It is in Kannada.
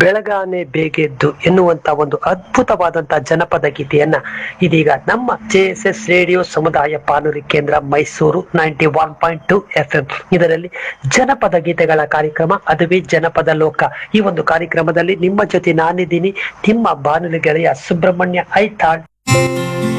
ಬೆಳಗಾನೆ ಬೇಗೆದ್ದು ಎನ್ನುವಂತ ಒಂದು ಅದ್ಭುತವಾದಂತಹ ಜನಪದ ಗೀತೆಯನ್ನ ಇದೀಗ ನಮ್ಮ JSS ರೇಡಿಯೋ ಸಮುದಾಯ ಬಾನುಲಿ ಕೇಂದ್ರ ಮೈಸೂರು 91.2 FM ಇದರಲ್ಲಿ ಜನಪದ ಗೀತೆಗಳ ಕಾರ್ಯಕ್ರಮ, ಅದುವೇ ಜನಪದ ಲೋಕ. ಈ ಒಂದು ಕಾರ್ಯಕ್ರಮದಲ್ಲಿ ನಿಮ್ಮ ಜೊತೆ ನಾನಿದ್ದೀನಿ, ನಿಮ್ಮ ಬಾನುಲಿ ಗೆಳೆಯ ಸುಬ್ರಹ್ಮಣ್ಯ ಐತಾಳ್.